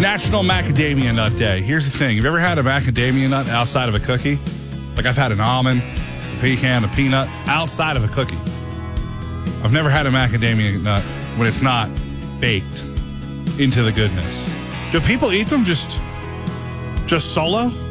National Macadamia Nut Day. Here's the thing. Have you ever had a macadamia nut outside of a cookie? Like I've had an almond, a pecan, a peanut outside of a cookie. I've never had a macadamia nut when it's not baked into the goodness. Do people eat them just solo?